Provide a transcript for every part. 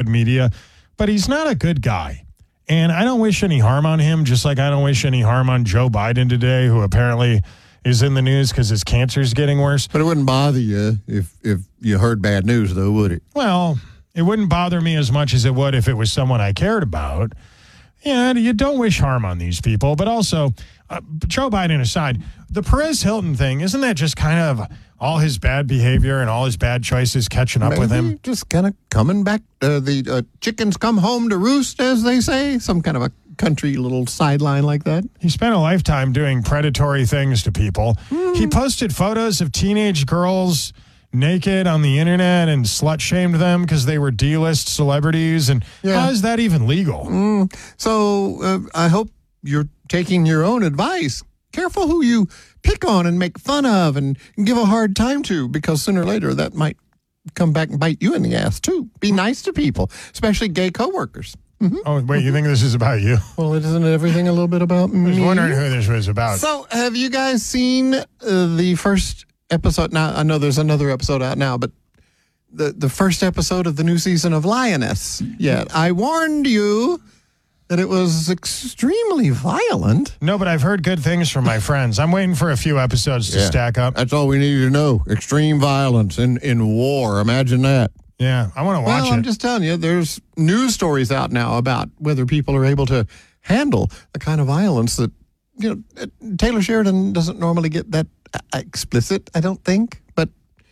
Hollywood media, but he's not a good guy. And I don't wish any harm on him, just like I don't wish any harm on Joe Biden today, who apparently is in the news because his cancer is getting worse. But it wouldn't bother you if you heard bad news, though, would it? Well, it wouldn't bother me as much as it would if it was someone I cared about. Yeah, you don't wish harm on these people. But also, Joe Biden aside, the Perez Hilton thing, isn't that just kind of all his bad behavior and all his bad choices catching up with him? Just kind of coming back. The chickens come home to roost, as they say. Some kind of a country little sideline like that. He spent a lifetime doing predatory things to people. He posted photos of teenage girls naked on the internet and slut-shamed them because they were D-list celebrities. And how is that even legal? So I hope you're taking your own advice. Careful who you pick on and make fun of and give a hard time to, because sooner or later that might come back and bite you in the ass, too. Be nice to people, especially gay coworkers. Oh, wait, you think this is about you? Well, isn't everything a little bit about me? I was wondering who this was about. So, have you guys seen the first episode? Now, I know there's another episode out now, but the first episode of the new season of Lioness. Yeah, I warned you that it was extremely violent. No, but I've heard good things from my friends. I'm waiting for a few episodes to stack up. That's all we need to know. Extreme violence in war. Imagine that. Yeah, I want to watch it. I'm just telling you, there's news stories out now about whether people are able to handle the kind of violence that, Taylor Sheridan doesn't normally get that explicit, I don't think. But,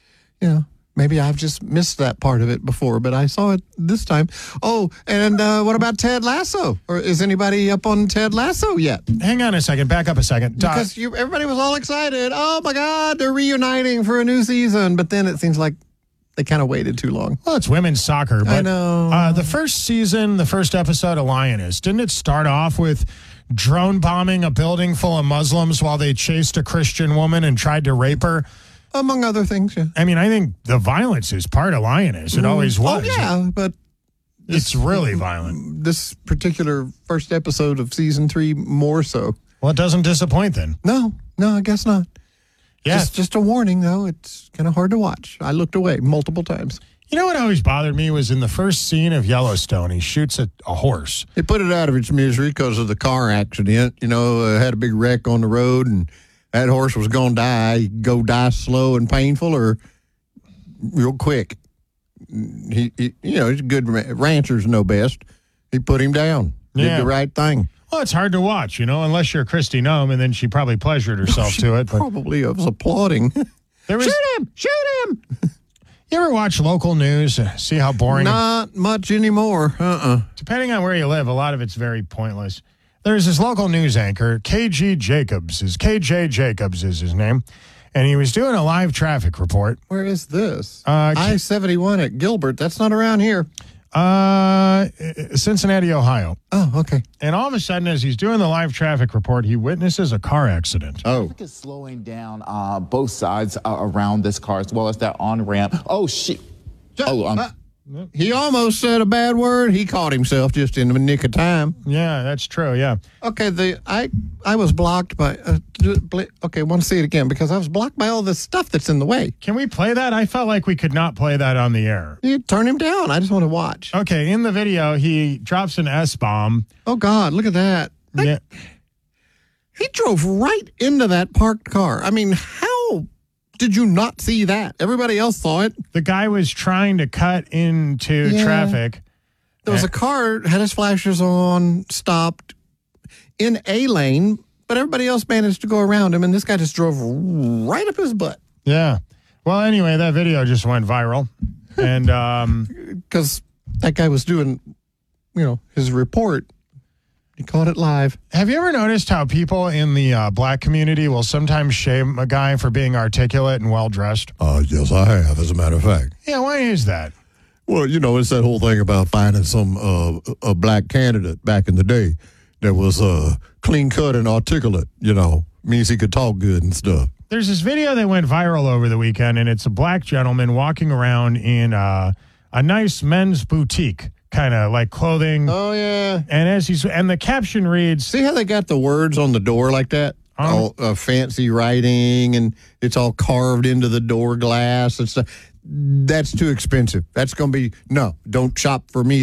maybe I've just missed that part of it before, but I saw it this time. Oh, and what about Ted Lasso? Or is anybody up on Ted Lasso yet? Hang on a second. Back up a second. Because everybody was all excited. Oh, my God, they're reuniting for a new season. But then it seems like they kind of waited too long. Well, it's women's soccer. But, I know. The first season, the first episode of Lioness, didn't it start off with drone bombing a building full of Muslims while they chased a Christian woman and tried to rape her? Among other things, yeah. I mean, I think the violence is part of Lioness. It always was. Oh, yeah, but it's really violent. This particular first episode of season 3, more so. Well, it doesn't disappoint then. No, I guess not. Yeah. Just a warning, though. It's kind of hard to watch. I looked away multiple times. You know what always bothered me was in the first scene of Yellowstone, he shoots a horse. They put it out of its misery because of the car accident. Had a big wreck on the road, and that horse was going to die. He could go die slow and painful or real quick. He's a good ranchers know best. He put him down. Did the right thing. Well, it's hard to watch, unless you're Kristi Noem, and then she probably pleasured herself to it. But probably was applauding. Shoot him! You ever watch local news? See how boring? Not much anymore. Depending on where you live, a lot of it's very pointless. There's this local news anchor, KJ Jacobs is his name, and he was doing a live traffic report. Where is this? I-71 at Gilbert. That's not around here. Cincinnati, Ohio. Oh, okay. And all of a sudden, as he's doing the live traffic report, he witnesses a car accident. Oh. Traffic is slowing down both sides around this car, as well as that on-ramp. Oh, shit. He almost said a bad word. He caught himself just in the nick of time. Yeah, that's true, yeah. Okay, I was blocked by... want to see it again, because I was blocked by all this stuff that's in the way. Can we play that? I felt like we could not play that on the air. You turn him down. I just want to watch. Okay, in the video, he drops an S-bomb. Oh, God, look at that. Yeah. He drove right into that parked car. I mean, how did you not see that? Everybody else saw it. The guy was trying to cut into traffic. There was a car, had his flashers on, stopped in a lane, but everybody else managed to go around him, and this guy just drove right up his butt. Yeah. Well, anyway, that video just went viral. And because that guy was doing, his report. He caught it live. Have you ever noticed how people in the black community will sometimes shame a guy for being articulate and well-dressed? Yes, I have, as a matter of fact. Yeah, why is that? Well, it's that whole thing about finding some a black candidate back in the day that was clean-cut and articulate, means he could talk good and stuff. There's this video that went viral over the weekend, and it's a black gentleman walking around in a nice men's boutique. Kind of like clothing. Oh, yeah. And the caption reads... See how they got the words on the door like that? All fancy writing, and it's all carved into the door glass and stuff. That's too expensive. That's going to be... No, don't shop for me.